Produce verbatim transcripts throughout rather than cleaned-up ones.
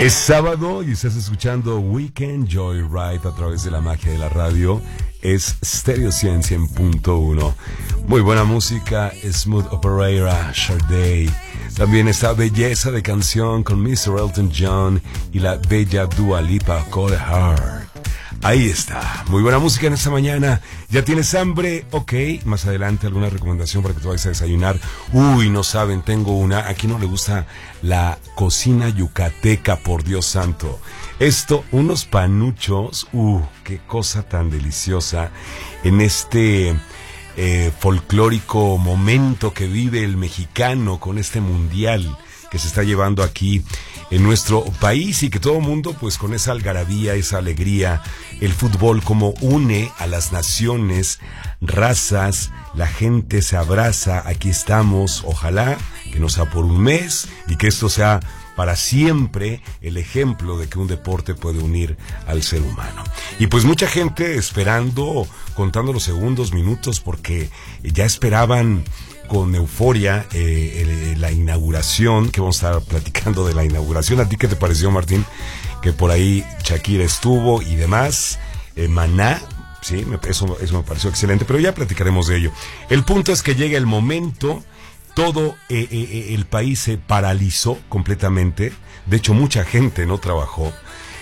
Es sábado y estás escuchando Weekend Joyride a través de la magia de la radio. Es Stereo cien punto uno. Muy buena música, Smooth Operator, Sade. También esta belleza de canción con mister Elton John y la bella Dua Lipa, Cold Heart. Ahí está, muy buena música en esta mañana. ¿Ya tienes hambre? Ok, más adelante alguna recomendación para que te vayas a desayunar. Uy, no saben, tengo una. Aquí no le gusta la cocina yucateca, por Dios santo. Esto, unos panuchos, uh, qué cosa tan deliciosa en este eh, folclórico momento que vive el mexicano con este mundial que se está llevando aquí en nuestro país y que todo el mundo, pues con esa algarabía, esa alegría, el fútbol como une a las naciones, razas, la gente se abraza, aquí estamos, ojalá que no sea por un mes y que esto sea para siempre el ejemplo de que un deporte puede unir al ser humano. Y pues mucha gente esperando, contando los segundos, minutos, porque ya esperaban con euforia eh, eh, la inauguración, que vamos a estar platicando de la inauguración. ¿A ti qué te pareció, Martín? Que por ahí Shakira estuvo y demás, eh, Maná, sí, me, eso, eso me pareció excelente, pero ya platicaremos de ello. El punto es que llega el momento, todo eh, eh, el país se paralizó completamente, de hecho mucha gente no trabajó,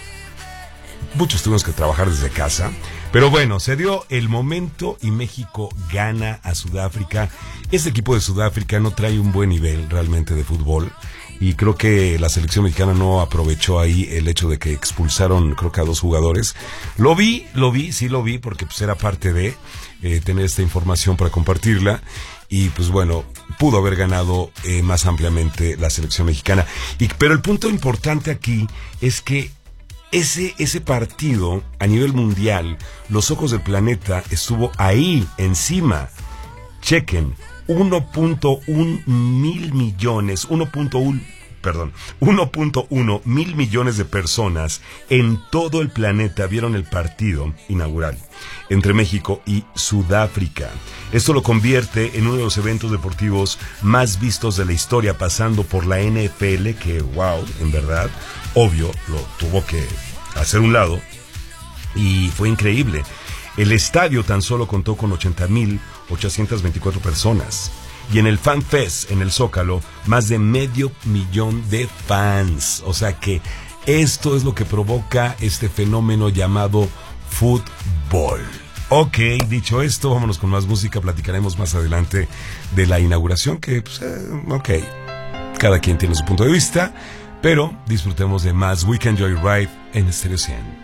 muchos tuvimos que trabajar desde casa, pero bueno, se dio el momento y México gana a Sudáfrica. Este equipo de Sudáfrica no trae un buen nivel realmente de fútbol y creo que la selección mexicana no aprovechó ahí el hecho de que expulsaron creo que a dos jugadores. Lo vi, lo vi, sí lo vi porque pues era parte de eh, tener esta información para compartirla y pues bueno, pudo haber ganado eh, más ampliamente la selección mexicana. Y, pero el punto importante aquí es que Ese, ese partido a nivel mundial, los ojos del planeta estuvo ahí encima. Chequen, uno punto uno mil millones, uno punto uno, perdón, uno punto uno mil millones de personas en todo el planeta vieron el partido inaugural entre México y Sudáfrica. Esto lo convierte en uno de los eventos deportivos más vistos de la historia, pasando por la N F L, que wow, en verdad, obvio, lo tuvo que hacer un lado, y fue increíble. El estadio tan solo contó con ochenta mil ochocientas veinticuatro personas, y en el Fan Fest, en el Zócalo, más de medio millón de fans. O sea que esto es lo que provoca este fenómeno llamado fútbol. Ok, dicho esto, vámonos con más música. Platicaremos más adelante de la inauguración, que, pues, eh, ok, cada quien tiene su punto de vista, pero disfrutemos de más Weekend Joyride en Stereo cien.